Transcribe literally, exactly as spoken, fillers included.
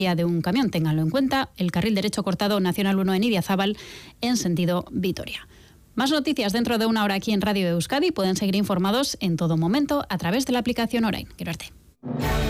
de un camión. Ténganlo en cuenta, el carril derecho cortado Nacional uno en Idiazábal en sentido Vitoria. Más noticias dentro de una hora aquí en Radio Euskadi. Pueden seguir informados en todo momento a través de la aplicación Orain. Quiero arte.